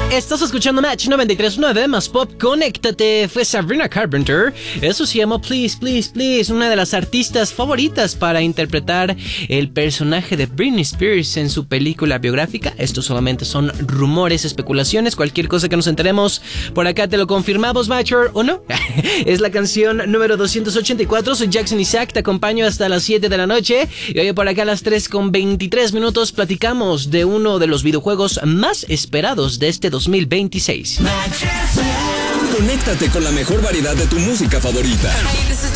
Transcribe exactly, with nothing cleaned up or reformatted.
Estás escuchando Match noventa y tres punto nueve más pop. Conéctate. Fue Sabrina Carpenter. Eso se llamó Please, Please, Please. Una de las artistas favoritas para interpretar el personaje de Britney Spears en su película biográfica. Esto solamente son rumores, especulaciones. Cualquier cosa que nos enteremos por acá te lo confirmamos, Matcher, ¿o no? Es la canción número doscientos ochenta y cuatro. Soy Jackson Isaac. Te acompaño hasta las siete de la noche. Y hoy por acá a las tres con veintitrés minutos platicamos de uno de los videojuegos más esperados de este dos mil veintiséis. Conéctate con la mejor variedad de tu música favorita.